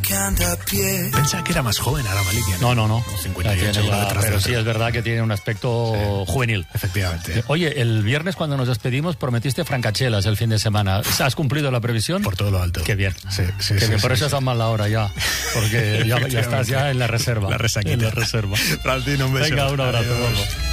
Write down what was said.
Pensaba que era más joven ahora Malikia. No. 58 pero sí es verdad que tiene un aspecto juvenil. Efectivamente. Oye, el viernes cuando nos despedimos prometiste francachelas el fin de semana. ¿Has cumplido la previsión? Por todo lo alto. Qué bien. Sí, Qué bien. Por eso sí. estás mal la hora ya. Porque ya estás ya en la reserva. La resaquita. En la reserva. Francino, un beso. Venga, un abrazo. Adiós. Vamos.